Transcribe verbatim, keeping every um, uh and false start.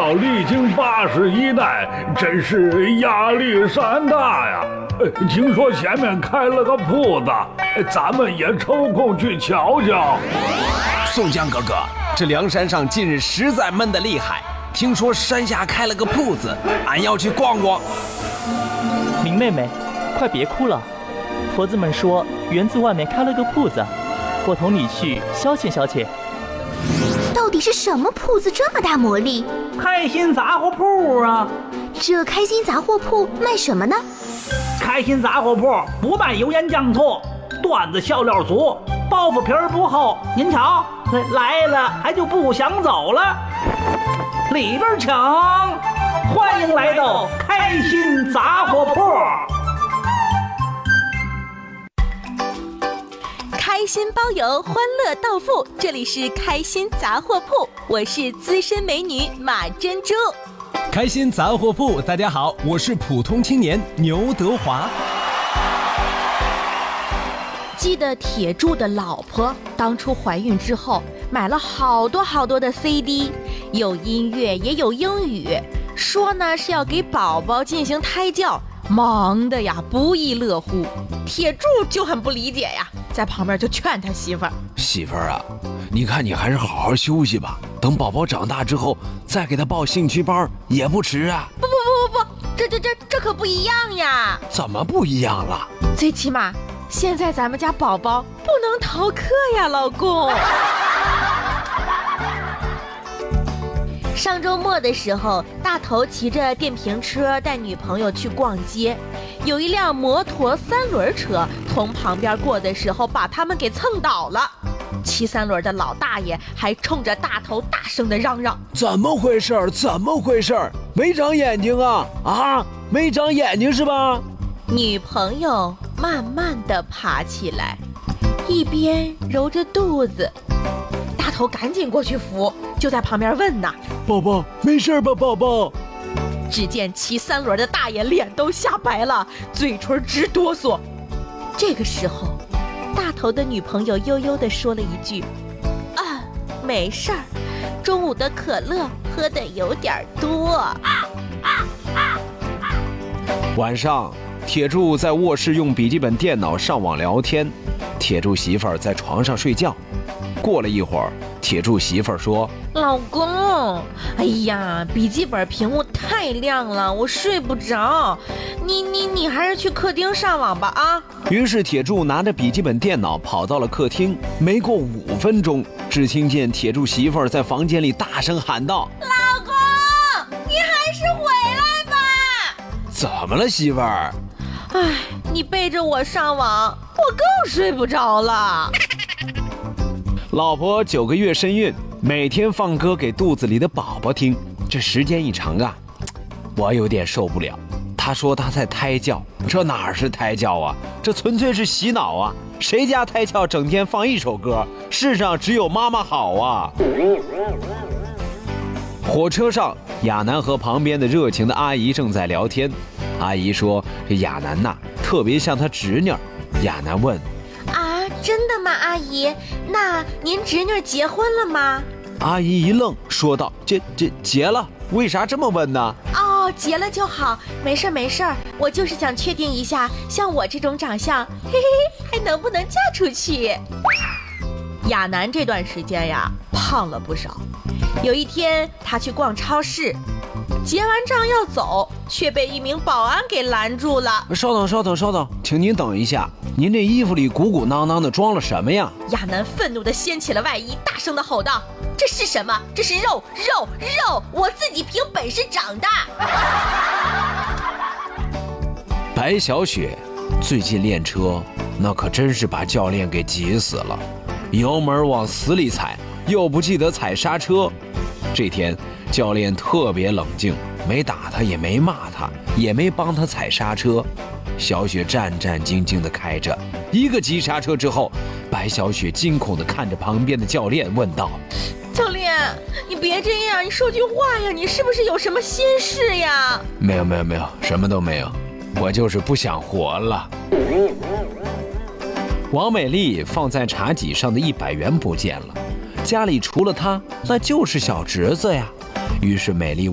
要历经八十一代，真是压力山大呀！听说前面开了个铺子，咱们也抽空去瞧瞧。 宋江哥哥，这梁山上近日实在闷得厉害，听说山下开了个铺子，俺要去逛逛。 明妹妹，快别哭了，婆子们说园子外面开了个铺子，我同你去消遣消遣。 到底是什么铺子这么大魔力？ 开心杂货铺啊！ 这开心杂货铺卖什么呢？ 开心杂货铺不卖油盐酱醋，段子笑料足，包袱皮儿不厚。您瞧，来了还就不想走了。里边请，欢迎来到开心杂货铺。 开心包邮，欢乐到付，这里是开心杂货铺，我是资深美女马珍珠。 开心杂货铺，大家好，我是普通青年牛德华。 记得铁柱的老婆当初怀孕之后，买了好多好多的 C D， 有音乐也有英语，说呢是要给宝宝进行胎教，忙得呀不亦乐乎。铁柱就很不理解呀，在旁边就劝他媳妇儿： 媳妇儿啊，你看你还是好好休息吧，等宝宝长大之后再给他报兴趣班也不迟啊。 不不不不不，这这这这可不一样呀。 怎么不一样了？ 最起码现在咱们家宝宝不能逃课呀，老公。上周末的时候，大头骑着电瓶车带女朋友去逛街，有一辆摩托三轮车从旁边过的时候把他们给蹭倒了。骑三轮的老大爷还冲着大头大声地嚷嚷： 怎么回事？怎么回事？没长眼睛啊？啊，没长眼睛是吧？ 女朋友慢慢地爬起来，一边揉着肚子。大头赶紧过去扶，就在旁边问呐： 宝宝没事吧？宝宝。 只见骑三轮的大爷脸都吓白了，嘴唇直哆嗦。这个时候，大头的女朋友悠悠地说了一句：啊，没事儿，中午的可乐喝得有点多。 晚上，铁柱在卧室用笔记本电脑上网聊天，铁柱媳妇儿在床上睡觉。过了一会儿，铁柱媳妇儿说： 老公，哎呀，笔记本屏幕太亮了，我睡不着，你你你还是去客厅上网吧啊。 于是铁柱拿着笔记本电脑跑到了客厅，没过五分钟，只听见铁柱媳妇儿在房间里大声喊道： 老公，你还是回来吧。 怎么了，媳妇儿？ 哎，你背着我上网，我更睡不着了。 老婆九个月身孕，每天放歌给肚子里的宝宝听，这时间一长啊，我有点受不了。她说她在胎教，这哪是胎教啊，这纯粹是洗脑啊！谁家胎教整天放一首歌？世上只有妈妈好啊！火车上，亚楠和旁边的热情的阿姨正在聊天。阿姨说：“这亚楠呐，特别像她侄女。”亚楠问：“ 啊，真的吗，阿姨？那您侄女结婚了吗？” 阿姨一愣，说道：“这这结了？为啥这么问呢？” 哦，结了就好，没事没事，我就是想确定一下，像我这种长相，嘿嘿，还能不能嫁出去？亚楠这段时间呀，胖了不少。有一天，她去逛超市。结完账要走，却被一名保安给拦住了。 稍等，稍等，稍等，请您等一下，您这衣服里鼓鼓囊囊的装了什么呀？ 亚楠愤怒地掀起了外衣，大声地吼道：“这是什么？这是肉，肉，肉！我自己凭本事长的。” 白小雪最近练车，那可真是把教练给急死了，油门往死里踩，又不记得踩刹车。这天教练特别冷静，没打他，也没骂他，也没帮他踩刹车。小雪战战兢兢地开着，一个急刹车之后，白小雪惊恐地看着旁边的教练，问道：“ 教练，你别这样，你说句话呀，你是不是有什么心事呀？”“ 没有，没有，没有，什么都没有，我就是不想活了。”王美丽放在茶几上的一百元不见了，家里除了她，那就是小侄子呀。于是美丽